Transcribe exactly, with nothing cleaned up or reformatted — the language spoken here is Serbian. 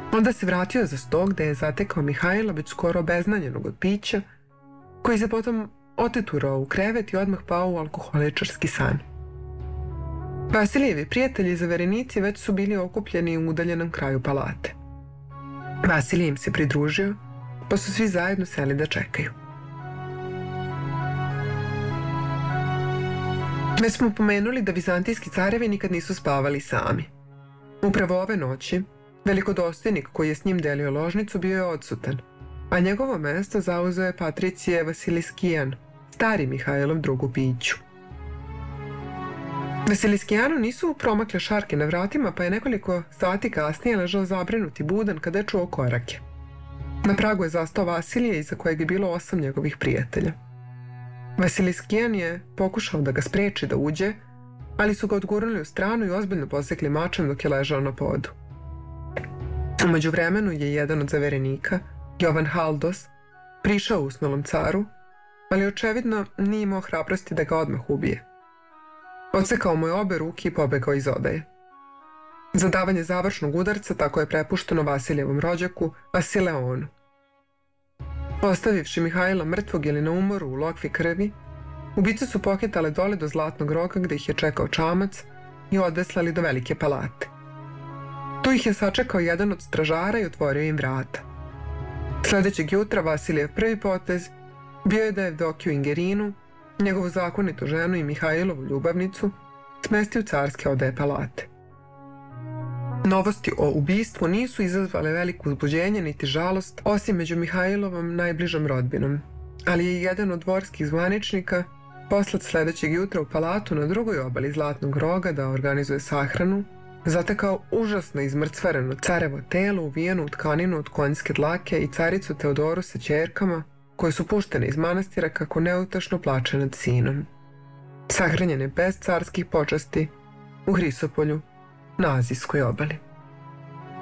Onda se vratio za sto gde je zatekao Mihajla već skoro obeznanjenog od pića, koji se potom oteturao u krevet i odmah pao u alkoholičarski san. Vasilijevi prijatelji i zaverenici već su bili okupljeni u udaljenom kraju palate. Vasilije im se pridružio, pa su svi zajedno seli da čekaju. Već smo pomenuli da vizantijski carevi nikad nisu spavali sami. Upravo ove noći, velikodostojnik koji je s njim delio ložnicu bio je odsutan, a njegovo mesto zauzeo je Patricije Vasiliskijan, stari Mihajlov drug u piću. Vasiliskijanu nisu promakle šarke na vratima, pa je nekoliko sati kasnije ležao zabrinut i budan kada je čuo korake. Na pragu je zastao Vasilije, iza kojeg je bilo osam njegovih prijatelja. Vasiliskijan je pokušao da ga spreči da uđe, ali su ga odgurnuli u stranu i ozbiljno posekli mačem dok je ležao na podu. U međuvremenu je jedan od zaverenika, Jovan Haldos, prišao usnulom caru, ali očevidno nije imao hrabrosti da ga odmah ubije. Odsekao mu je obe ruke i pobegao iz odaje. Za davanje završnog udarca tako je prepušteno Vasilijevom rođaku Vasileonu. Ostavivši Mihajla mrtvog ili na umoru u lokvi krvi, ubice su poketale dole do Zlatnog roga gde ih je čekao čamac i odveslali do velike palate. Tu ih je sačekao jedan od stražara i otvorio im vrata. Sledećeg jutra Vasilijev prvi potez bio je da je Evdokiju Ingerinu, njegovu zakonitu ženu i Mihajlovu ljubavnicu, smesti u carske odaje palate. Novosti o ubistvu nisu izazvale veliko uzbuđenje niti žalost, osim među Mihajlovom najbližom rodbinom, ali je jedan od dvorskih zvaničnika poslat sledećeg jutra u palatu na drugoj obali Zlatnog roga da organizuje sahranu, zatekao užasno izmrcvareno carevo telo uvijeno u tkaninu od konjske dlake i caricu Teodoru sa ćerkama, koje su puštene iz manastira kako neutašno plače nad sinom. Sahranjene bez carskih počasti u Hrisopolju na Azijskoj obali.